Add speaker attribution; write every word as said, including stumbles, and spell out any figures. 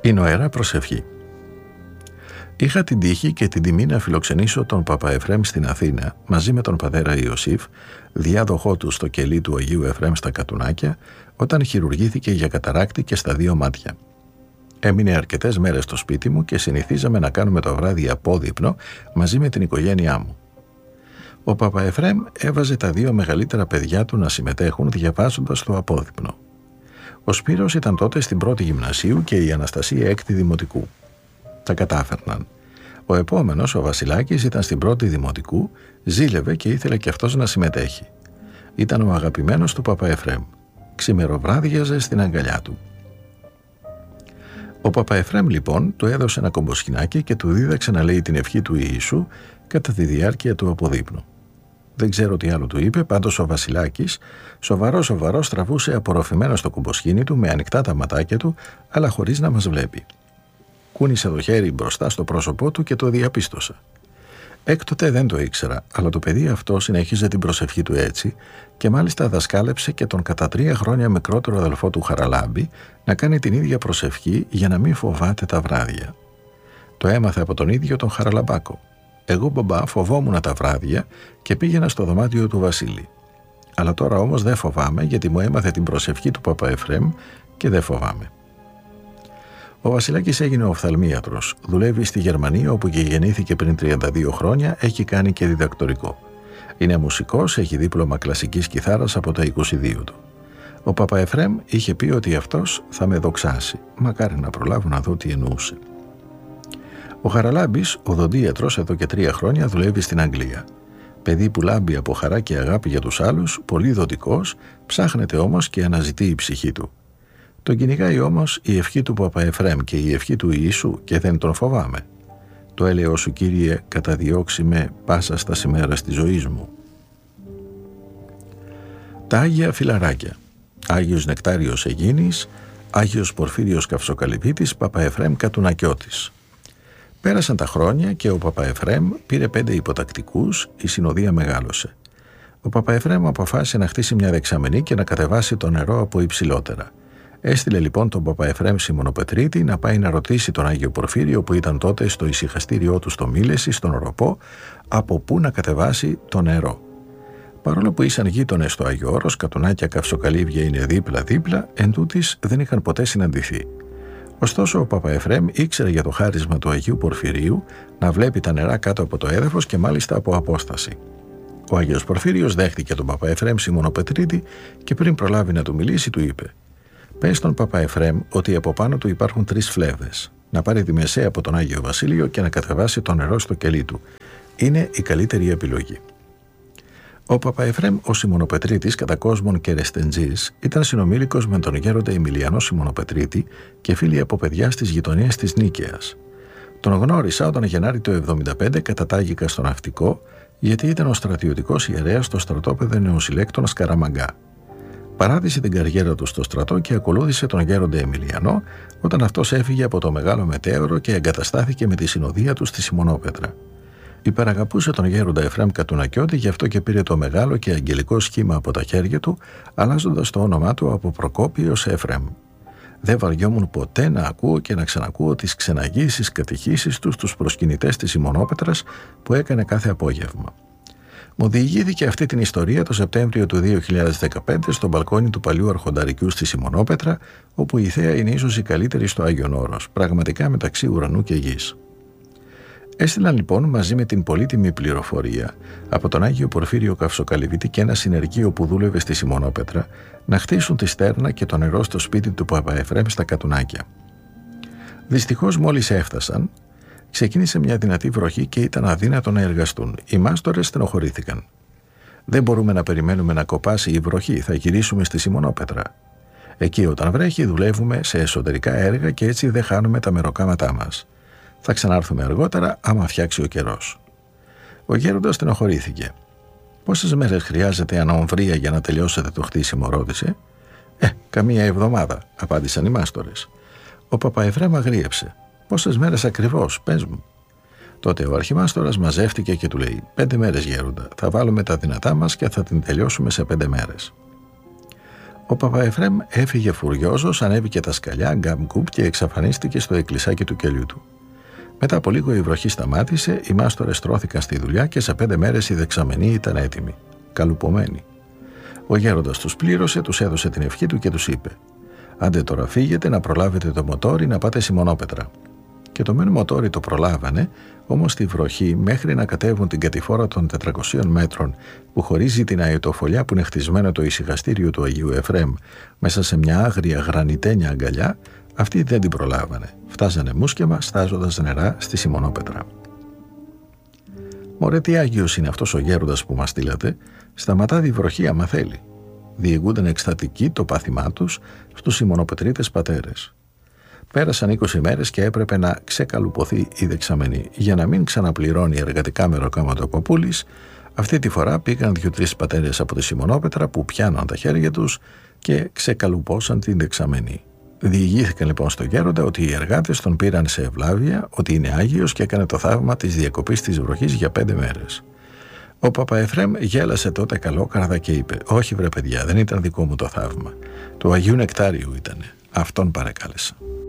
Speaker 1: Η νοερά προσευχή. Είχα την τύχη και την τιμή να φιλοξενήσω τον Παπα Εφραίμ στην Αθήνα μαζί με τον πατέρα Ιωσήφ, διάδοχό του στο κελί του Αγίου Εφραίμ στα Κατουνάκια, όταν χειρουργήθηκε για καταράκτη και στα δύο μάτια. Έμεινε αρκετές μέρες στο σπίτι μου και συνηθίζαμε να κάνουμε το βράδυ απόδειπνο μαζί με την οικογένειά μου. Ο Παπα Εφραίμ έβαζε τα δύο μεγαλύτερα παιδιά του να συμμετέχουν διαβάζοντας το απόδειπνο. Ο Σπύρος ήταν τότε στην πρώτη γυμνασίου και η Αναστασία έκτη δημοτικού. Τα κατάφερναν. Ο επόμενος, ο Βασιλάκης, ήταν στην πρώτη δημοτικού, ζήλευε και ήθελε και αυτός να συμμετέχει. Ήταν ο αγαπημένος του Παπα Εφραίμ. Ξημεροβράδιαζε στην αγκαλιά του. Ο Παπα Εφραίμ λοιπόν του έδωσε ένα κομποσχοινάκι και του δίδαξε να λέει την ευχή του Ιησού κατά τη διάρκεια του αποδείπνου. Δεν ξέρω τι άλλο του είπε, πάντως ο Βασιλάκης σοβαρό σοβαρό τραβούσε απορροφημένο στο κουμποσχήνι του με ανοιχτά τα ματάκια του, αλλά χωρίς να μας βλέπει. Κούνησε το χέρι μπροστά στο πρόσωπό του και το διαπίστωσα. Έκτοτε δεν το ήξερα, αλλά το παιδί αυτό συνέχιζε την προσευχή του έτσι και μάλιστα δασκάλεψε και τον κατά τρία χρόνια μικρότερο αδελφό του Χαραλάμπη να κάνει την ίδια προσευχή για να μην φοβάται τα βράδια. Το έμαθε από τον ίδιο τον Χαραλαμπάκο. Εγώ, μπαμπά, φοβόμουν τα βράδια και πήγαινα στο δωμάτιο του Βασίλη. Αλλά τώρα όμως δεν φοβάμαι, γιατί μου έμαθε την προσευχή του Παπα Εφραίμ και δεν φοβάμαι. Ο Βασιλάκης έγινε οφθαλμίατρος. Δουλεύει στη Γερμανία, όπου και γεννήθηκε πριν τριάντα δύο χρόνια, έχει κάνει και διδακτορικό. Είναι μουσικός, έχει δίπλωμα κλασικής κιθάρας από τα είκοσι δύο του. Ο Παπα Εφραίμ είχε πει ότι αυτός θα με δοξάσει. Μακάρι να προλάβω να δω τι εννοούσε. Ο Χαραλάμπης, οδοντίατρος, εδώ και τρία χρόνια δουλεύει στην Αγγλία. Παιδί που λάμπει από χαρά και αγάπη για τους άλλους, πολύ δοτικός, ψάχνεται όμως και αναζητεί η ψυχή του. Τον κυνηγάει όμως η ευχή του Παπα Εφραίμ και η ευχή του Ιησού και δεν τον φοβάμαι. Το έλεος σου, Κύριε, καταδιώξει με πάσα στα σημέρα της ζωής μου. Τα Άγια Φιλαράκια. Άγιος Νεκτάριος Αιγίνης, Άγιος Πορφύριος Καυσοκαλυπίτης, Παπα Εφραίμ Κατουνακιώτης. Πέρασαν τα χρόνια και ο Παπα Εφραίμ πήρε πέντε υποτακτικούς, η συνοδεία μεγάλωσε. Ο Παπα Εφραίμ αποφάσισε να χτίσει μια δεξαμενή και να κατεβάσει το νερό από υψηλότερα. Έστειλε λοιπόν τον Παπα Εφραίμ Σιμωνοπετρίτη να πάει να ρωτήσει τον Άγιο Πορφύριο, που ήταν τότε στο ησυχαστήριό του στο Μήλεση, στον Οροπό, από πού να κατεβάσει το νερό. Παρόλο που ήσαν γείτονες στο Άγιο Όρος, Κατουνάκια, Καυσοκαλύβια είναι δίπλα-δίπλα, εντούτοις δεν είχαν ποτέ συναντηθεί. Ωστόσο, ο Παπα Εφραίμ ήξερε για το χάρισμα του Αγίου Πορφυρίου να βλέπει τα νερά κάτω από το έδαφος και μάλιστα από απόσταση. Ο Άγιος Πορφύριος δέχτηκε τον Παπα Εφραίμ Σιμωνοπετρίτη και πριν προλάβει να του μιλήσει, του είπε: «Πες στον Παπα Εφραίμ ότι από πάνω του υπάρχουν τρεις φλέβες. Να πάρει τη μεσαία από τον Άγιο Βασίλειο και να κατεβάσει το νερό στο κελί του. Είναι η καλύτερη επιλογή». Ο Παπα Εφραίμ, ο Σιμωνοπετρίτης, κατά κόσμον και ρεστεντζής, ήταν συνομήλικος με τον γέροντα Εμιλιανό Σιμωνοπετρίτη και φίλοι από παιδιά στις γειτονίες της Νίκαιας. Τον γνώρισα όταν Γενάρη του εβδομήντα πέντε κατατάγηκα στο ναυτικό, γιατί ήταν ο στρατιωτικός ιερέας στο στρατόπεδο νεοσυλλέκτων Σκαραμαγκά. Παράτησε την καριέρα του στο στρατό και ακολούθησε τον γέροντα Εμιλιανό όταν αυτός έφυγε από το Μεγάλο Μετέωρο και εγκαταστάθηκε με τη συνοδεία του στη Σιμωνόπετρα. Υπεραγαπούσε τον γέροντα Εφραίμ Κατουνακιώτη, γι' αυτό και πήρε το μεγάλο και αγγελικό σχήμα από τα χέρια του, αλλάζοντας το όνομά του από Προκόπιο σε Εφραίμ. Δεν βαριόμουν ποτέ να ακούω και να ξανακούω τις ξεναγήσεις κατηχήσεις του στους προσκυνητές της Σιμωνόπετρας που έκανε κάθε απόγευμα. Μου διηγήθηκε αυτή την ιστορία το Σεπτέμβριο του δύο χιλιάδες δεκαπέντε στο μπαλκόνι του παλιού Αρχονταρικιού στη Σιμωνόπετρα, όπου η θέα είναι ίσως η καλύτερη στο Άγιον Όρος, πραγματικά μεταξύ ουρανού και γης. Έστειλαν λοιπόν μαζί με την πολύτιμη πληροφορία από τον Άγιο Πορφύριο Καυσοκαλυπίτη και ένα συνεργείο που δούλευε στη Σιμωνόπετρα να χτίσουν τη στέρνα και το νερό στο σπίτι του Παπα Εφραίμ στα Κατουνάκια. Δυστυχώς, μόλις έφτασαν, ξεκίνησε μια δυνατή βροχή και ήταν αδύνατο να εργαστούν. Οι μάστορες στενοχωρήθηκαν. «Δεν μπορούμε να περιμένουμε να κοπάσει η βροχή, θα γυρίσουμε στη Σιμωνόπετρα. Εκεί όταν βρέχει δουλεύουμε σε εσωτερικά έργα και έτσι δεν χάνουμε τα μεροκάματά μας. Θα ξανάρθουμε αργότερα άμα φτιάξει ο καιρός». Ο γέροντας στενοχωρήθηκε. «Πόσες μέρες χρειάζεται αναομβρία για να τελειώσετε το χτίσιμο?» ρώτησε. «Ε, καμία εβδομάδα», απάντησαν οι μάστορες. Ο Παπα Εφραίμ αγρίεψε. «Πόσες μέρες ακριβώς, πες μου?» Τότε ο αρχιμάστορας μαζεύτηκε και του λέει: «Πέντε μέρες, γέροντα. Θα βάλουμε τα δυνατά μας και θα την τελειώσουμε σε πέντε μέρες». Ο Παπαεφρέμ έφυγε φουριόζος, ανέβηκε τα σκαλιά, γκαμπ-γκουπ και εξαφανίστηκε στο εκκλησάκι του κελιού του. Μετά από λίγο η βροχή σταμάτησε, οι μάστορες στρώθηκαν στη δουλειά και σε πέντε μέρες οι δεξαμενοί ήταν έτοιμοι, καλουπομένοι. Ο γέροντας τους πλήρωσε, τους έδωσε την ευχή του και τους είπε: «Άντε τώρα φύγετε να προλάβετε το μοτόρι να πάτε Σιμονόπετρα». Και το μεν μοτόρι το προλάβανε, όμως τη βροχή μέχρι να κατέβουν την κατηφόρα των τετρακοσίων μέτρων που χωρίζει την αετοφολιά που είναι χτισμένο το ησυχαστήριο του Αγίου Εφραίμ μέσα σε μια άγρια γρανιτένια αγκαλιά, αυτοί δεν την προλάβανε. Φτάζανε μουσκεμα στάζοντας νερά στη Σιμονόπετρα. «Μωρέ, τι Άγιος είναι αυτός ο γέροντας που μας στείλατε, σταματά τη βροχή άμα θέλει», διηγούνταν εκστατικοί το πάθημά τους στους Σιμονοπετρίτες πατέρες. Πέρασαν είκοσι μέρες και έπρεπε να ξεκαλουποθεί η δεξαμενή. Για να μην ξαναπληρώνει εργατικά μεροκάματα ο παππούλης, αυτή τη φορά πήγαν δύο-τρεις πατέρες από τη Σιμονόπετρα που πιάναν τα χέρια τους και ξεκαλουπώσαν την δεξαμενή. Διηγήθηκαν λοιπόν στο γέροντα ότι οι εργάτες τον πήραν σε ευλάβεια, ότι είναι Άγιος και έκανε το θαύμα της διακοπής της βροχής για πέντε μέρες. Ο Παπαεφρέμ γέλασε τότε καλόκαρδα και είπε: «Όχι βρε παιδιά, δεν ήταν δικό μου το θαύμα. Του Αγίου Νεκτάριου ήτανε. Αυτόν παρεκάλεσα».